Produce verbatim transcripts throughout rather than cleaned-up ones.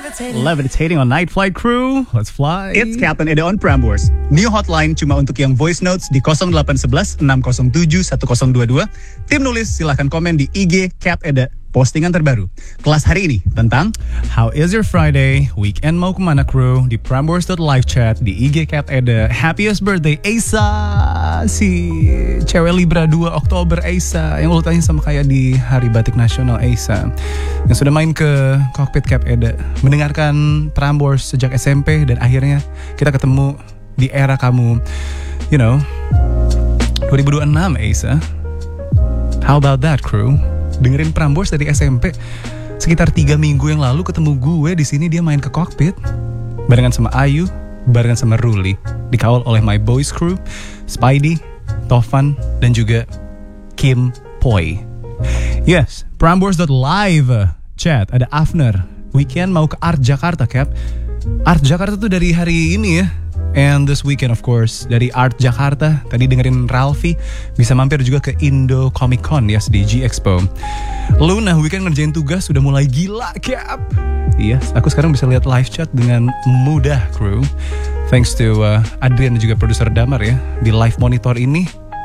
Levitating on Night Flight Crew. Let's fly. It's Captain Eda on Prambors. New hotline cuma untuk yang voice notes di nol delapan satu satu enam nol tujuh satu nol dua dua. Tim nulis silahkan komen di I G Cap Eda. Postingan terbaru kelas hari ini tentang How is your Friday? Weekend mau kemana crew? Di Prambors Live Chat di I G Cap Eda. Happiest birthday Asa, si cewek Libra dua Oktober Asa, yang urutannya sama kayak di Hari Batik Nasional Asa, yang sudah main ke kokpit Cap Eda, mendengarkan Prambors sejak S M P, dan akhirnya kita ketemu di era kamu, you know, dua ribu dua puluh enam Asa. How about that crew? Dengerin Prambors dari S M P. Sekitar tiga minggu yang lalu ketemu gue di sini, dia main ke kokpit barengan sama Ayu, barengan sama Ruli, dikawal oleh my boys crew, Spidey, Tovan, dan juga Kim Poi. Yes, Prambors.live chat. Ada Afner, weekend mau ke Art Jakarta Cap. Art Jakarta tuh dari hari ini ya. And this weekend of course dari Art Jakarta. Tadi dengerin Ralphie. Bisa mampir juga ke Indo Comic Con ya, di G Expo. Luna weekend ngerjain tugas sudah mulai gila Cap. Yes, aku sekarang bisa lihat live chat dengan mudah crew. Thanks to uh, Adrian dan juga produser Damar ya. Di live monitor ini,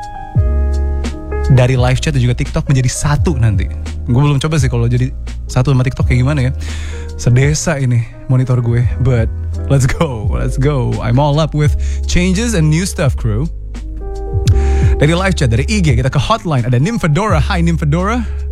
dari live chat dan juga TikTok menjadi satu nanti. Gue belum coba sih kalau jadi satu sama TikTok kayak gimana ya. Sedesa ini monitor gue. But let's go, let's go. I'm all up with changes and new stuff crew. Dari live chat, dari I G kita ke hotline. Ada Nymphadora. Hi Nymphadora.